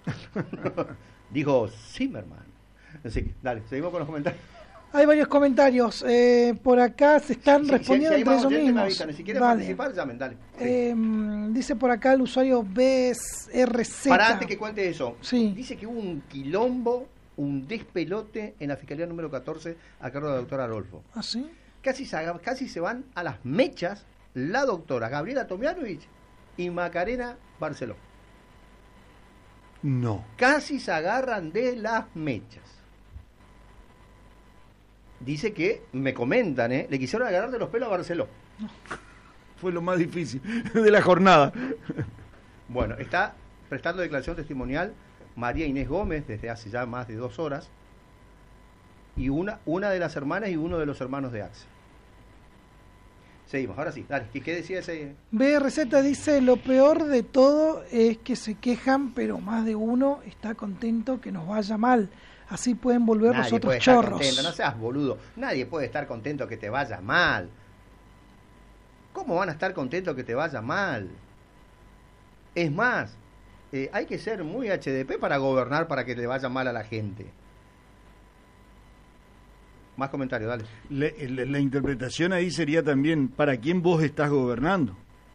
Dijo Zimmerman. Sí, dale, seguimos con los comentarios. Hay varios comentarios. Por acá se están respondiendo entre ellos mismos. Si quieren participar, llamen, dale. Sí. Dice por acá el usuario BRZ. Para antes que cuente eso, sí. Dice que hubo un quilombo, un despelote en la Fiscalía número 14 a cargo de la doctora Arolfo. ¿Ah, sí? Casi se van a las mechas la doctora Gabriela Tomianovich y Macarena Barceló. No. Casi se agarran de las mechas. Dice que, me comentan, le quisieron agarrar de los pelos a Barceló. Fue lo más difícil de la jornada. Bueno, está prestando declaración testimonial María Inés Gómez desde hace ya más de 2 horas y una de las hermanas y uno de los hermanos de Axel. Seguimos, ahora sí, dale, ¿qué decía ese? BRZ dice, lo peor de todo es que se quejan, pero más de uno está contento que nos vaya mal. Así pueden volver los otros chorros. Contento, no seas boludo. Nadie puede estar contento que te vaya mal. ¿Cómo van a estar contentos que te vaya mal? Es más, hay que ser muy HDP para gobernar para que le vaya mal a la gente. Más comentarios, dale. La interpretación ahí sería también, ¿para quién vos estás gobernando?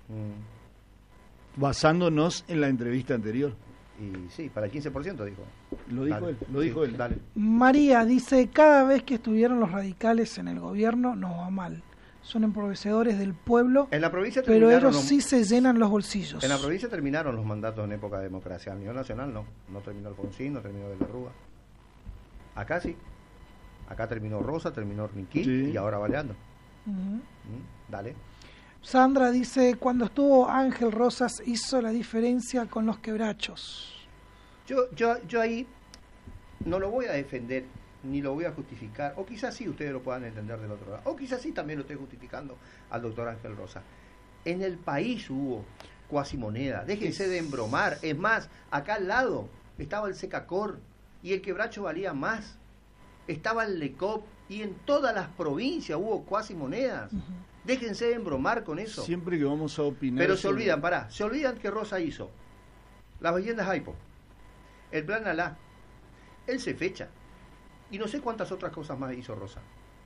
Basándonos en la entrevista anterior. Y sí, para el 15% dijo. Lo dijo él. Dale. María dice, cada vez que estuvieron los radicales en el gobierno nos va mal. Son empobrecedores del pueblo, en la provincia pero ellos sí se llenan los bolsillos. En la provincia terminaron los mandatos en época de democracia. A nivel nacional no terminó Alfonsín, no terminó de la Rúa. Acá sí. Acá terminó Rosa, terminó Orniquí y ahora Baleando. Dale. Sandra dice, cuando estuvo Ángel Rosas hizo la diferencia con los quebrachos. Yo ahí no lo voy a defender, ni lo voy a justificar, o quizás sí ustedes lo puedan entender del otro lado, o quizás sí también lo estoy justificando al doctor Ángel Rosas. En el país hubo cuasimoneda, déjense de embromar, es más, acá al lado estaba el Secacor, y el quebracho valía más, estaba el Lecop, y en todas las provincias hubo cuasimonedas. Déjense de embromar con eso. Siempre que vamos a opinar... Pero se olvidan que Rosa hizo las viviendas AIPO, el plan ALA, el CEFECHA, y no sé cuántas otras cosas más hizo Rosa.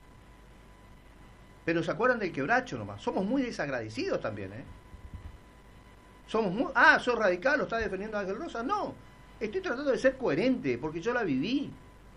Pero se acuerdan del quebracho nomás. Somos muy desagradecidos también, Somos muy... ¿sos radical? ¿Lo está defendiendo Ángel Rosa? No, estoy tratando de ser coherente, porque yo la viví.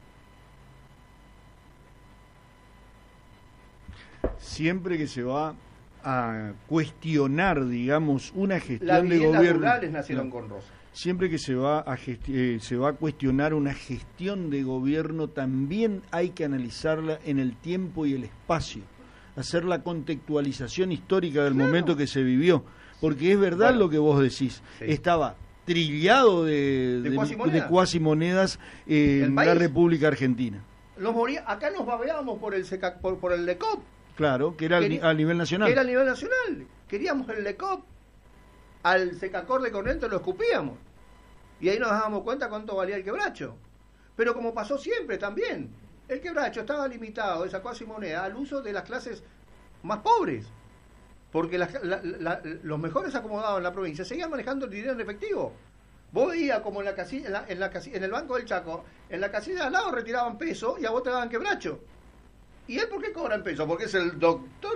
Siempre que se va a cuestionar, digamos, una gestión de gobierno... Las viviendas rurales nacieron con Rosa. Siempre que se va a cuestionar una gestión de gobierno, también hay que analizarla en el tiempo y el espacio, hacer la contextualización histórica del momento que se vivió, porque es verdad lo que vos decís, estaba trillado de cuasimonedas en la República Argentina. Acá nos babeábamos por el LECOP. Claro, que era a nivel nacional. Era a nivel nacional. Queríamos el LECOP. Al Secacor de Corrientes lo escupíamos. Y ahí nos dábamos cuenta cuánto valía el quebracho. Pero como pasó siempre también, el quebracho estaba limitado, esa cuasimoneda, al uso de las clases más pobres. Porque los mejores acomodados en la provincia seguían manejando el dinero en efectivo. Vos veías como en la casilla, en el Banco del Chaco, en la casilla de al lado retiraban peso y a vos te daban quebracho. ¿Y él por qué cobra en peso? Porque es el doctor.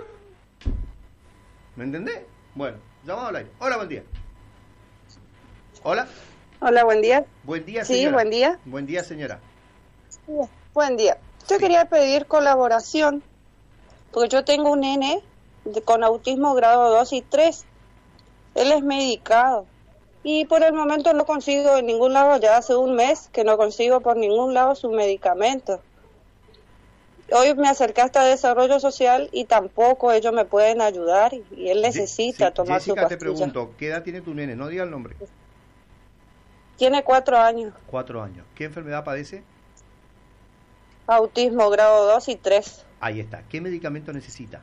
¿Me entendés? Bueno, llamado al aire. Hola, buen día. Hola. Hola, buen día. Buen día, señora. Sí, buen día. Buen día, señora. Buen día. Yo quería pedir colaboración, porque yo tengo un nene con autismo grado 2 y 3. Él es medicado. Y por el momento no consigo en ningún lado, ya hace un mes que no consigo por ningún lado su medicamento. Hoy me acerqué hasta Desarrollo Social y tampoco ellos me pueden ayudar y él necesita tomar su pastilla. Te pregunto, ¿qué edad tiene tu nene? No diga el nombre. Tiene 4 años. 4 años. ¿Qué enfermedad padece? Autismo grado 2 y 3. Ahí está. ¿Qué medicamento necesita?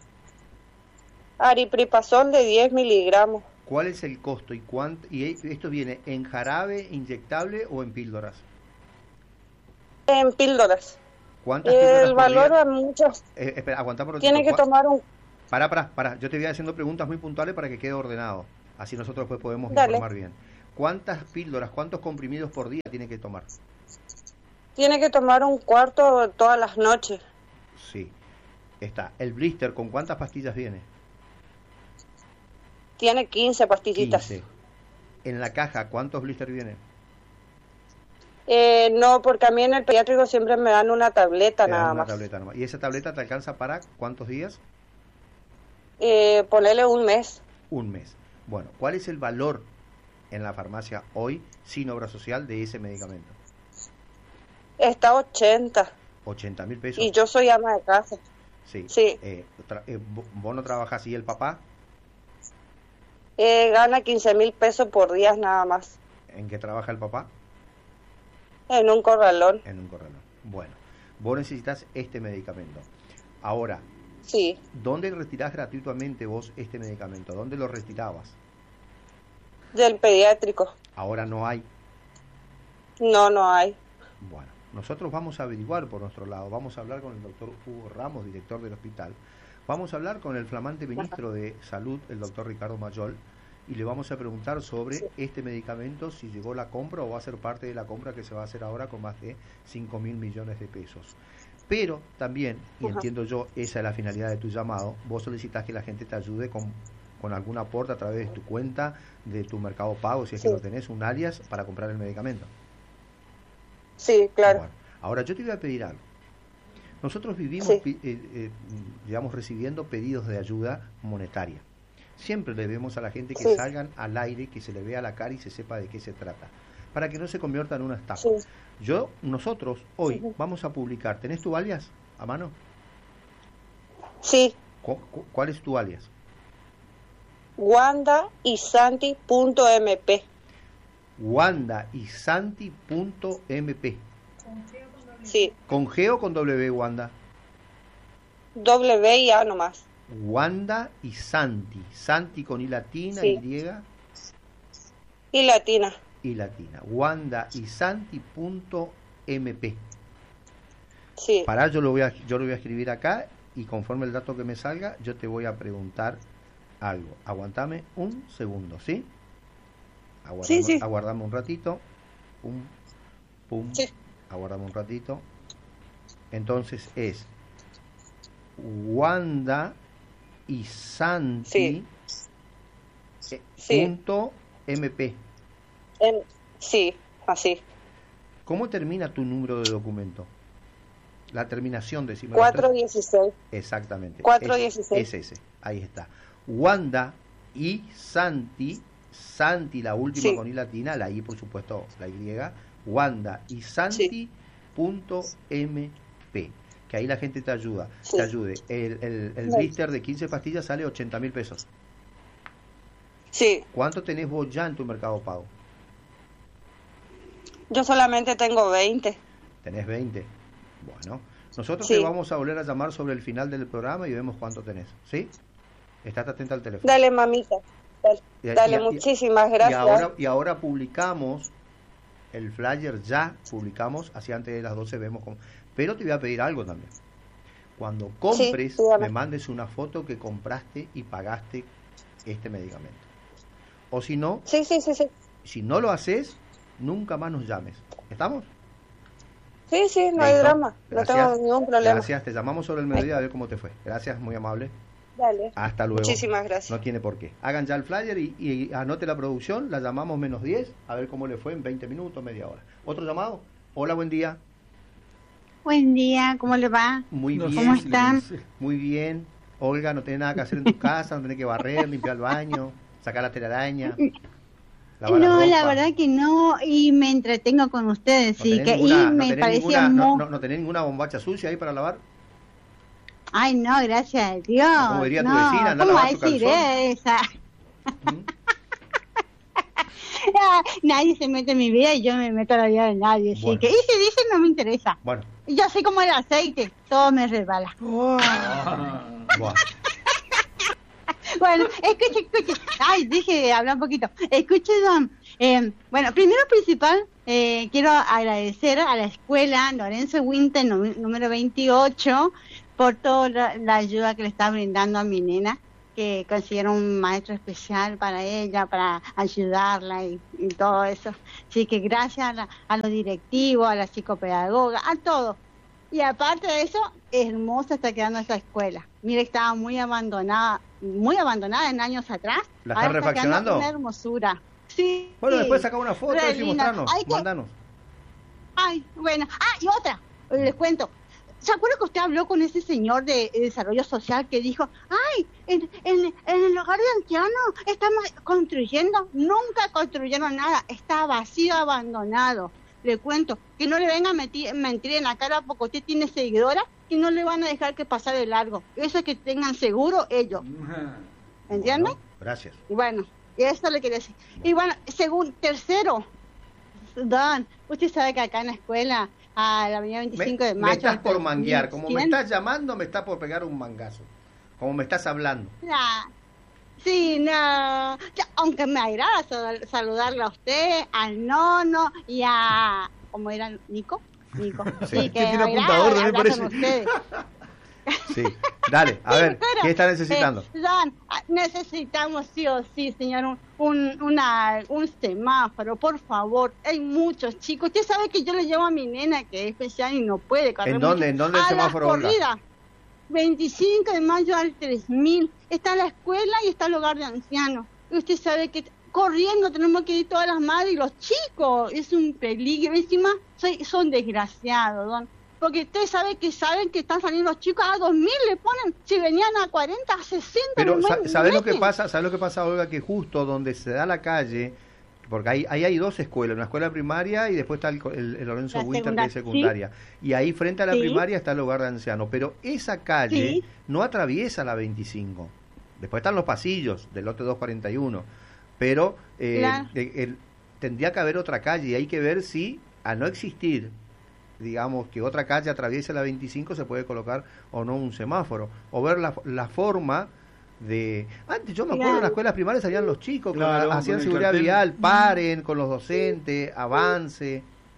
Aripiprazol de 10 miligramos. ¿Cuál es el costo y cuánto? ¿Y esto viene en jarabe, inyectable o en píldoras? En píldoras. ¿Cuántas píldoras el valor de muchos. Espera, aguantá por un Tiene que tomar un... Para. Yo te voy haciendo preguntas muy puntuales para que quede ordenado. Así nosotros pues podemos informar bien. ¿cuántas píldoras, cuántos comprimidos por día tiene que tomar? Tiene que tomar un cuarto todas las noches. Sí. Está. ¿El blister con cuántas pastillas viene? Tiene 15 pastillitas. 15. ¿En la caja cuántos blisters vienen? No, porque a mí en el pediátrico siempre me dan una tableta nada más. Tableta nomás. ¿Y esa tableta te alcanza para cuántos días? Ponele un mes. Un mes. Bueno, ¿cuál es el valor en la farmacia hoy, sin obra social, de ese medicamento? Está 80. 80.000 pesos. Y yo soy ama de casa. Sí. Sí. ¿Vos no trabajás y el papá? Gana 15.000 pesos por día nada más. ¿En qué trabaja el papá? En un corralón. En un corralón. Bueno, vos necesitas este medicamento. Ahora, sí. ¿Dónde retirás gratuitamente vos este medicamento? ¿Dónde lo retirabas? Del pediátrico. Ahora no hay. No hay. Bueno, nosotros vamos a averiguar por nuestro lado. Vamos a hablar con el doctor Hugo Ramos, director del hospital. Vamos a hablar con el flamante ministro de Salud, el doctor Ricardo Mayol, y le vamos a preguntar sobre este medicamento, si llegó la compra o va a ser parte de la compra que se va a hacer ahora con más de 5.000 millones de pesos. Pero también, y entiendo yo, esa es la finalidad de tu llamado, vos solicitas que la gente te ayude con algún aporte a través de tu cuenta, de tu Mercado Pago, si es que lo tenés, un alias, para comprar el medicamento. Sí, claro. Bueno, ahora yo te voy a pedir algo. Nosotros vivimos, digamos, recibiendo pedidos de ayuda monetaria. Siempre le vemos a la gente que salgan al aire, que se le vea la cara y se sepa de qué se trata, para que no se convierta en una estafa. Nosotros hoy vamos a publicar. ¿Tenés tu alias a mano? Sí. ¿Cuál es tu alias? WandaYsanti.mp. WandaYsanti.mp. Sí. ¿Con G o con W, Wanda? W y A nomás. Wanda y Santi. Santi con I latina, Y. Y latina. Y latina. WandaYsanti.mp. Sí. Pará, yo lo voy a escribir acá y conforme el dato que me salga, yo te voy a preguntar algo. Aguantame un segundo, ¿sí? Aguardame un ratito. Sí. Aguardame un ratito. Entonces es WandaYsanti.mp. Sí, así. ¿Cómo termina tu número de documento? La terminación, decimos. 416. Exactamente. 416. Es ese, ahí está. WandaYsanti, Santi la última con I latina, la I por supuesto, la Y, WandaYsanti.mp, que ahí la gente te ayuda, te ayude. El blister de 15 pastillas sale 80.000 pesos. Sí. ¿Cuánto tenés vos ya en tu Mercado Pago? Yo solamente tengo 20. ¿Tenés 20? Bueno, nosotros te vamos a volver a llamar sobre el final del programa y vemos cuánto tenés, ¿sí? Estás atenta al teléfono. Dale, mamita. Dale, muchísimas gracias. Y ahora publicamos el flyer, ya publicamos, hacia antes de las 12 vemos cómo. Pero te voy a pedir algo también. Cuando compres, me mandes una foto que compraste y pagaste este medicamento. O si no, si no lo haces, nunca más nos llames. ¿Estamos? Sí, no hay drama. Gracias. No tengo ningún problema. Gracias, te llamamos sobre el mediodía a ver cómo te fue. Gracias, muy amable. Dale. Hasta luego. Muchísimas gracias. No tiene por qué. Hagan ya el flyer y anote la producción, la llamamos menos 10, a ver cómo le fue en 20 minutos, media hora. ¿Otro llamado? Hola, buen día. Buen día, ¿cómo le va? Muy bien. ¿Cómo están? Muy bien. Olga, no tenés nada que hacer en tu casa, no tenés que barrer, limpiar el baño, sacar la telaraña. No, la verdad que no, y me entretengo con ustedes, no y me parecía ¿No tenés ninguna bombacha sucia ahí para lavar? Ay, no, gracias a Dios. ¿Cómo diría tu vecina? Anda a lavar tu calzón. Esa? Nadie se mete en mi vida y yo me meto en la vida de nadie, así que y si dicen no me interesa. Bueno. Yo soy como el aceite, todo me resbala. Bueno, escuche. Ay, dije, habla un poquito. Escuche, don. Bueno, primero principal, quiero agradecer a la escuela Lorenzo Winter, número 28, por toda la ayuda que le está brindando a mi nena. que consiguieron un maestro especial para ella, para ayudarla y todo eso. Así que gracias a los directivos, a la psicopedagoga, a todo. Y aparte de eso, hermosa está quedando esa escuela. Mire, estaba muy abandonada en años atrás. ¿La están refaccionando? Una hermosura. Sí. Bueno, después saca una foto y mostrarnos, mandanos. Ay, bueno. Y otra, les cuento. ¿Se acuerda que usted habló con ese señor de desarrollo social que dijo, ay, en el hogar de ancianos estamos construyendo? Nunca construyeron nada, está vacío, abandonado. Le cuento, que no le venga a mentir en la cara porque usted tiene seguidora y no le van a dejar que pasar de largo. Eso es que tengan seguro ellos. ¿Entiende? Bueno, gracias. Bueno, eso le quería decir. Y bueno, tercero, Don, usted sabe que acá en la escuela, a la avenida 25 de mayo... Me estás por manguear, como me estás llamando, me estás por pegar un mangazo. Como me estás hablando. Sí, no. Aunque me agrada saludarle a usted, al Nono y a... ¿Cómo era? ¿Nico? Sí, que tiene apuntador, me parece. Sí, dale, a ver, ¿qué está necesitando? Don, necesitamos sí o sí, señor, un semáforo, por favor. Hay muchos chicos. Usted sabe que yo le llevo a mi nena que es especial y no puede correr. ¿En dónde el semáforo? Corrida. 25 de mayo al 3000. Está la escuela y está el hogar de ancianos. Y usted sabe que corriendo tenemos que ir todas las madres y los chicos. Es un peligro. Encima son desgraciados, don. Porque usted saben que están saliendo los chicos a 2000 le ponen, si venían a 40, a 60. Pero ¿sabes lo que pasa, Olga? Que justo donde se da la calle, porque ahí hay dos escuelas, una escuela primaria y después está el Lorenzo Winter, que es secundaria. ¿Sí? Y ahí frente a la primaria está el hogar de ancianos. Pero esa calle no atraviesa la 25. Después están los pasillos del lote 241. Pero tendría que haber otra calle y hay que ver si, al no existir, digamos, que otra calle atraviese la 25, se puede colocar o no un semáforo, o ver la forma de... Antes yo me acuerdo en las escuelas primarias salían los chicos, hacían seguridad vial, paren con los docentes, avance.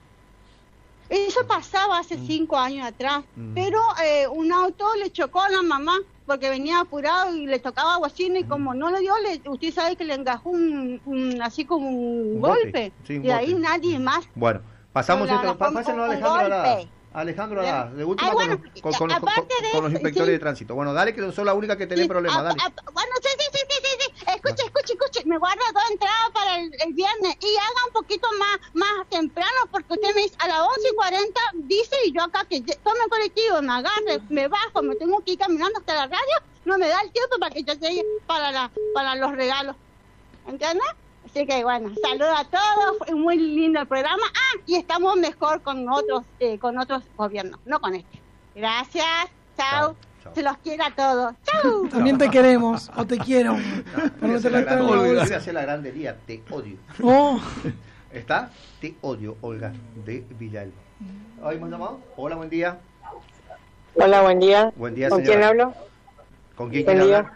Eso pasaba hace 5 años atrás, pero un auto le chocó a la mamá porque venía apurado y le tocaba bocina y como no le dio, usted sabe que le engajó así como un golpe. Sí, y ahí nadie más. Bueno. Pasamos pásenlo a Alejandro Arada, de última con los inspectores de tránsito. Bueno, dale, que son la única que tiene problemas, dale. Bueno, sí. Escuche, me guarda 2 entradas para el viernes y haga un poquito más temprano porque usted me dice a las 11:40 dice y yo acá que tome el colectivo, me agarre, me bajo, me tengo que ir caminando hasta la radio, no me da el tiempo para que yo llegue para los regalos. ¿Entiendes? Así que bueno, saludos a todos, fue muy lindo el programa. Y estamos mejor con otros gobiernos, no con este. Gracias, chao. Se los quiero a todos. Chau. También te queremos, o te quiero. Voy a hacer la grandería, te odio. Oh. ¿Está? Te odio, Olga, de Villalba. ¿Hoy hemos llamado? Hola, buen día. Hola, buen día. Buen día, ¿Con señora. quién hablo? ¿Con quién quiere hablar?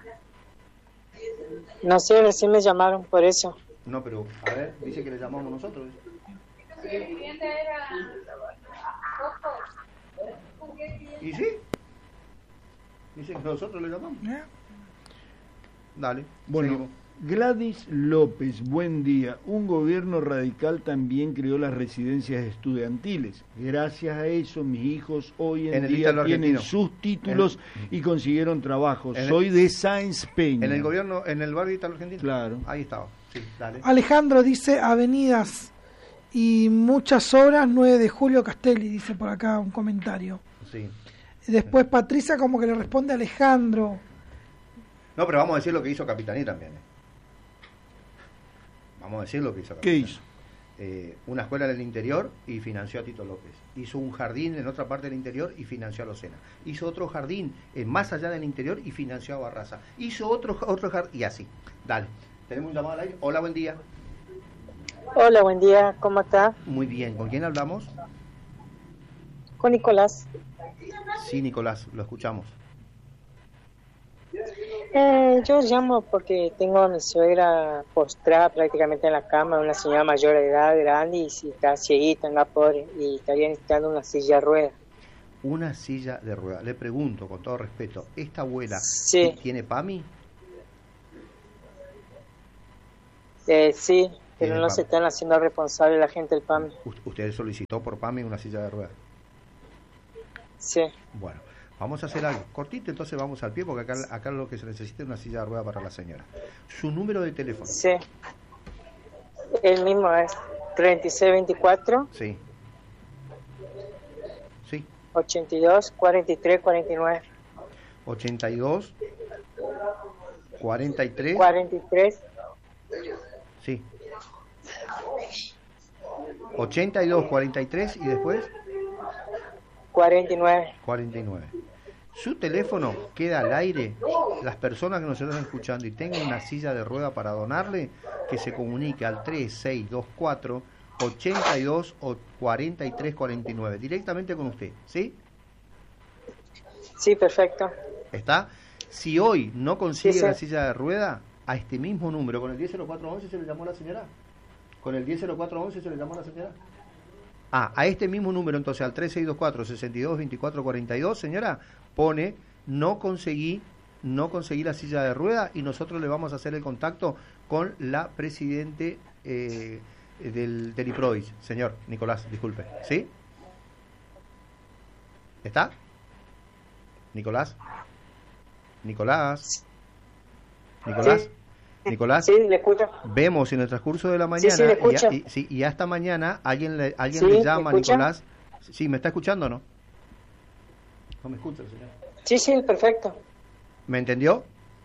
No sé, recién me llamaron por eso. No, pero, a ver, dice que le llamamos nosotros. ¿Y sí? Dice que nosotros le llamamos. Dale. Bueno, seguimos. Gladys López, buen día. Un gobierno radical también creó las residencias estudiantiles. Gracias a eso, mis hijos hoy en día tienen sus títulos y consiguieron trabajo. Soy de Sáenz Peña. ¿En el gobierno, en el barrio Italo Argentino? Claro. Ahí estaba. Sí, dale. Alejandro dice avenidas y muchas obras, 9 de julio Castelli, dice por acá un comentario. Sí. Después Patricia como que le responde a Alejandro. No, pero vamos a decir lo que hizo Capitaní también. Vamos a decir lo que hizo Capitaní. ¿Qué hizo? Una escuela en el interior y financió a Tito López. Hizo un jardín en otra parte del interior y financió a Locena. Hizo otro jardín más allá del interior y financió a Barraza. Hizo otro jardín y así. Dale. Tenemos un llamado al aire. Hola, buen día. Hola, buen día. ¿Cómo está? Muy bien. ¿Con quién hablamos? Con Nicolás. Sí, Nicolás, lo escuchamos. Yo llamo porque tengo a mi suegra postrada prácticamente en la cama, una señora mayor de edad, grande, y si está cieguita, anda pobre, y estaría necesitando una silla de ruedas. Una silla de ruedas. Le pregunto, con todo respeto, ¿esta abuela sí. tiene PAMI? Sí, pero no se están haciendo responsable la gente del PAMI. ¿Usted solicitó por PAMI una silla de ruedas? Sí. Bueno, vamos a hacer algo cortito, entonces vamos al pie, porque acá lo que se necesita es una silla de ruedas para la señora. ¿Su número de teléfono? Sí. El mismo es 3624. Sí. Sí. 82 43 49. 82 43 43. Sí. 82 43 y después 49. 49. Su teléfono queda al aire. Las personas que nos están escuchando y tengan una silla de rueda para donarle, que se comunique al 3624 82 o 43 49 directamente con usted, ¿sí? Sí, perfecto. ¿Está? Si hoy no consigue Sí. la silla de rueda, a este mismo número, con el 100411 se le llamó a la señora. ¿Con el 100411 se le llamó a la señora? A este mismo número, entonces, al 3624 62 24 42, señora, pone no conseguí la silla de rueda, y nosotros le vamos a hacer el contacto con la presidente del IPRODIS. Señor Nicolás, disculpe, ¿sí? ¿Está? Nicolás. Sí. Nicolás, Sí, le escucho. vemos en el transcurso de la mañana, Sí, le escucho. y hasta mañana alguien le Sí, llama a ¿me escucha? Nicolás. Sí, ¿me está escuchando o no? No me escucha, señor. Sí, perfecto. ¿Me entendió?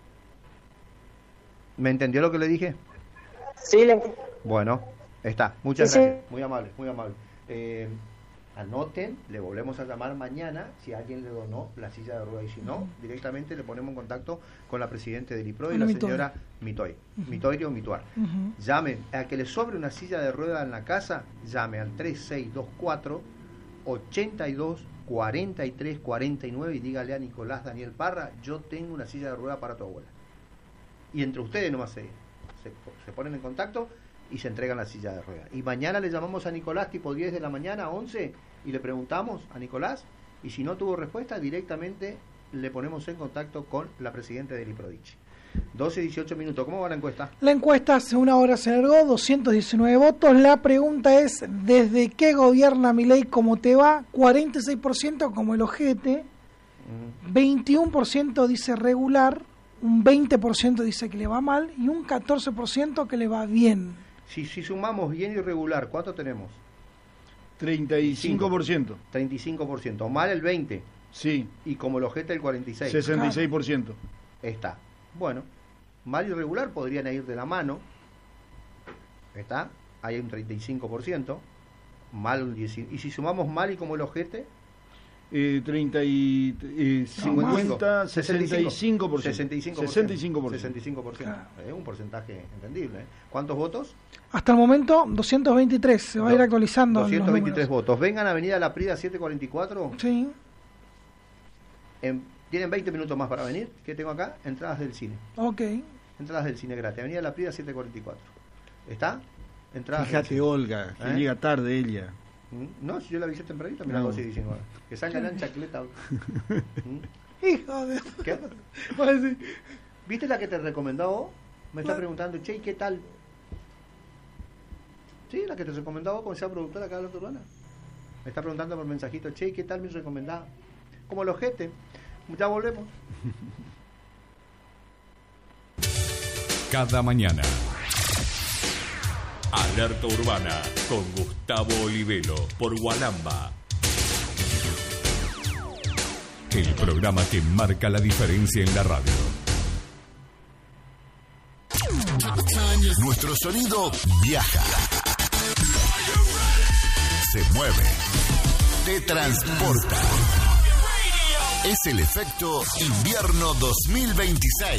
¿Me entendió lo que le dije? Sí, Bueno, está. Muchas Sí, gracias. Muy amable, muy amable. Anoten, le volvemos a llamar mañana si alguien le donó la silla de ruedas, y si no, directamente le ponemos en contacto con la presidenta del IPRO y la señora Mitoy o Mituar. Llamen, a que le sobre una silla de ruedas en la casa, llame al 3624 82 43 49 y dígale a Nicolás Daniel Parra: yo tengo una silla de ruedas para tu abuela. Y entre ustedes nomás se ponen en contacto y se entregan la silla de ruedas. Y mañana le llamamos a Nicolás tipo 10 de la mañana, 11, y le preguntamos a Nicolás, y si no tuvo respuesta, directamente le ponemos en contacto con la presidenta del IPRODICH. 12 y 18 minutos. ¿Cómo va la encuesta? La encuesta hace una hora se largó, 219 votos. La pregunta es: ¿desde qué gobierna Milei? ¿Cómo te va? 46% como el ojete, 21% dice regular, un 20% dice que le va mal y un 14% que le va bien. Si sumamos bien y regular, ¿cuánto tenemos? 35%. 35%. Mal el 20%. Sí. Y como el ojete el 46%. 66%. Está. Bueno, mal y regular podrían ir de la mano. Está. Hay un 35%. Mal un 10%. Y si sumamos mal y como el ojete... 50, 65%. 65%. Claro. Es un porcentaje entendible. ¿Cuántos votos? Hasta el momento 223, se va a ir actualizando. 223 votos. Vengan a Avenida La Prida 744. Sí. Tienen 20 minutos más para venir. ¿Qué tengo acá? Entradas del cine. Ok. Entradas del cine gratis. Avenida La Prida 744. ¿Está? Entradas. Fíjate, Olga, que llega tarde ella. No, si yo la avisé tempranito, mira, 12 y 19. Que saca la chancleta. Hijo de... ¿Qué? ¿Viste la que te recomendó vos? Me está preguntando, che, ¿qué tal? Sí, la que te recomendó vos, como sea productora acá de la Urbana. Me está preguntando por mensajito, che, ¿qué tal mi recomendado? Como el ojete. Ya volvemos. Cada mañana. Alerta Urbana con Gustavo Olivelo por Gualamba. El programa que marca la diferencia en la radio. Nuestro sonido viaja, se mueve, te transporta. Es el efecto Invierno 2026.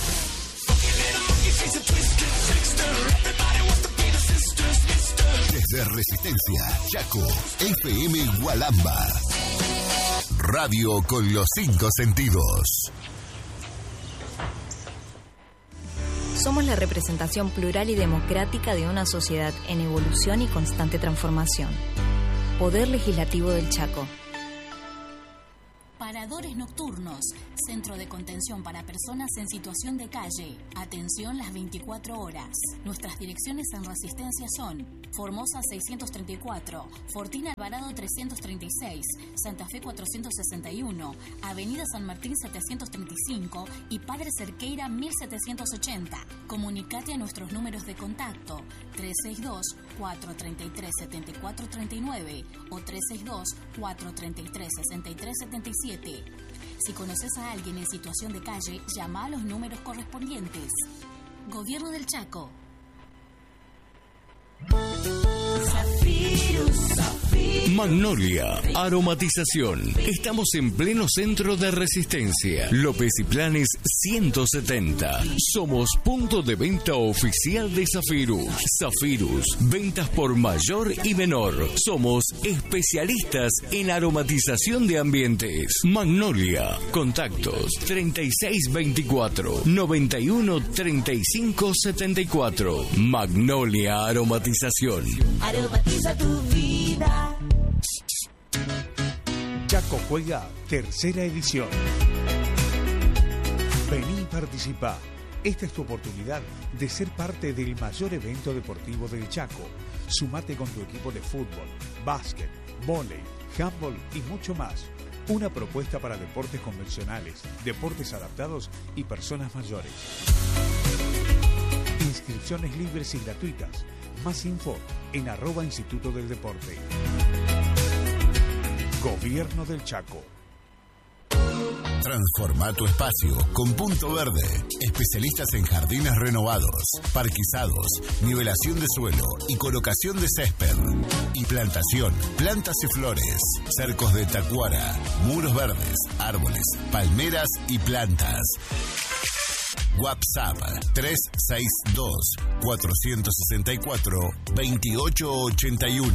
Desde Resistencia, Chaco, FM Gualamba. Radio con los 5 sentidos. Somos la representación plural y democrática de una sociedad en evolución y constante transformación. Poder Legislativo del Chaco. Para paradores nocturnos, centro de contención para personas en situación de calle, atención las 24 horas. Nuestras direcciones en Resistencia son Formosa 634, Fortín Alvarado 336, Santa Fe 461, Avenida San Martín 735 y Padre Cerqueira 1780. Comunicate a nuestros números de contacto 362-433-7439 o 362-433-6377. Si conoces a alguien en situación de calle, llama a los números correspondientes. Gobierno del Chaco. Magnolia Aromatización. Estamos en pleno centro de Resistencia. López y Planes 170. Somos punto de venta oficial de Zafirus. Zafirus, ventas por mayor y menor. Somos especialistas en aromatización de ambientes. Magnolia. Contactos 3624 91 35 74. Magnolia Aromatización. Aromatiza tu vida. Chaco Juega, tercera edición. Vení y participa. Esta es tu oportunidad de ser parte del mayor evento deportivo del Chaco. Sumate con tu equipo de fútbol, básquet, vóley, handball y mucho más. Una propuesta para deportes convencionales, deportes adaptados y personas mayores. Inscripciones libres y gratuitas. Más info en @Instituto del Deporte. Gobierno del Chaco. Transforma tu espacio con Punto Verde. Especialistas en jardines renovados, parquizados, nivelación de suelo y colocación de césped. Implantación, plantas y flores, cercos de tacuara, muros verdes, árboles, palmeras y plantas. WhatsApp 362-464-2881.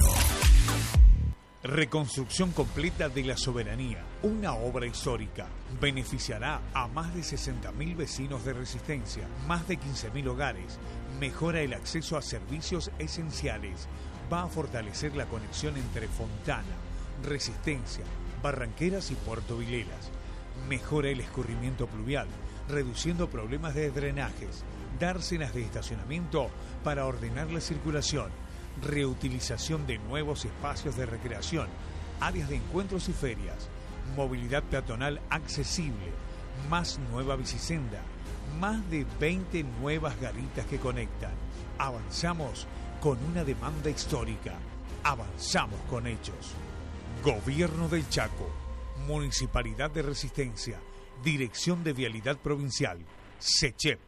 Reconstrucción completa de la Soberanía, una obra histórica. Beneficiará a más de 60.000 vecinos de Resistencia, más de 15.000 hogares. Mejora el acceso a servicios esenciales. Va a fortalecer la conexión entre Fontana, Resistencia, Barranqueras y Puerto Vilelas. Mejora el escurrimiento pluvial, reduciendo problemas de drenajes. Dársenas de estacionamiento para ordenar la circulación. Reutilización de nuevos espacios de recreación, áreas de encuentros y ferias, movilidad peatonal accesible, más nueva bicisenda, más de 20 nuevas garitas que conectan. Avanzamos con una demanda histórica, avanzamos con hechos. Gobierno del Chaco, Municipalidad de Resistencia, Dirección de Vialidad Provincial, SECHEP.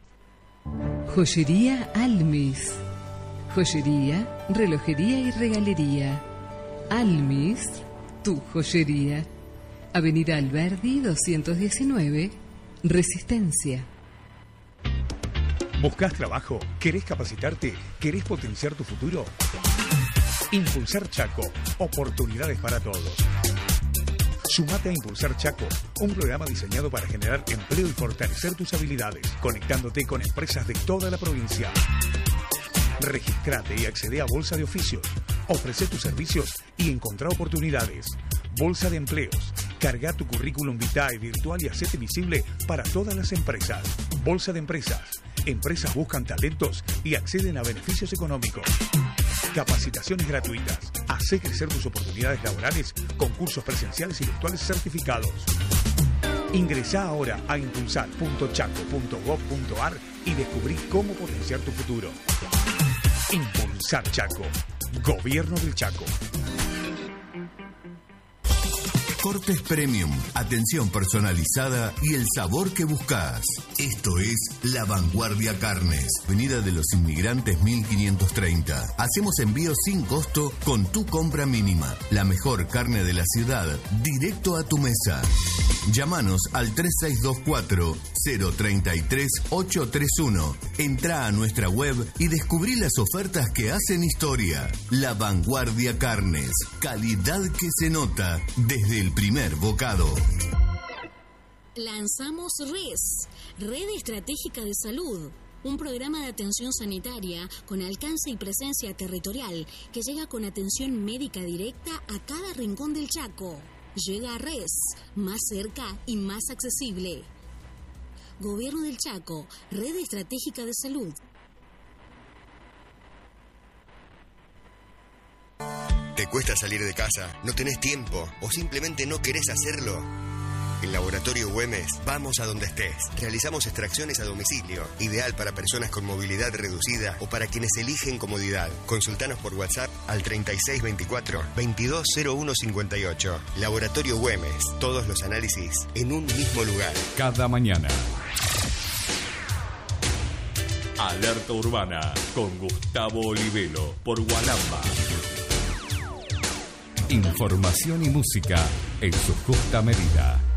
Joyería Almis. Joyería, relojería y regalería. Almis, tu joyería. Avenida Alberdi 219, Resistencia. ¿Buscas trabajo? ¿Querés capacitarte? ¿Querés potenciar tu futuro? Impulsar Chaco, oportunidades para todos. Sumate a Impulsar Chaco, un programa diseñado para generar empleo y fortalecer tus habilidades, conectándote con empresas de toda la provincia. Registrate y accede a Bolsa de Oficios. Ofrece tus servicios y encontrá oportunidades. Bolsa de Empleos. Carga tu currículum vitae virtual y hacete visible para todas las empresas. Bolsa de Empresas. Empresas buscan talentos y acceden a beneficios económicos. Capacitaciones gratuitas. Hacé crecer tus oportunidades laborales con cursos presenciales y virtuales certificados. Ingresá ahora a impulsar.chaco.gov.ar y descubrí cómo potenciar tu futuro. Impulsar Chaco. Gobierno del Chaco. Cortes Premium, atención personalizada y el sabor que buscas. Esto es La Vanguardia Carnes, Avenida de los Inmigrantes 1530. Hacemos envíos sin costo con tu compra mínima. La mejor carne de la ciudad, directo a tu mesa. Llámanos al 3624-033-831. Entrá a nuestra web y descubrí las ofertas que hacen historia. La Vanguardia Carnes, calidad que se nota desde el primer bocado. Lanzamos RES, Red Estratégica de Salud, un programa de atención sanitaria con alcance y presencia territorial que llega con atención médica directa a cada rincón del Chaco. llega a Res, más cerca y más accesible. Gobierno del Chaco, Red Estratégica de Salud. ¿Te cuesta salir de casa? ¿No tenés tiempo? ¿O simplemente no querés hacerlo? En Laboratorio Güemes, vamos a donde estés. Realizamos extracciones a domicilio, ideal para personas con movilidad reducida o para quienes eligen comodidad. Consultanos por WhatsApp al 3624-220158. Laboratorio Güemes, todos los análisis en un mismo lugar. Cada mañana. Alerta Urbana con Gustavo Olivelo por Gualamba. Información y música en su justa medida.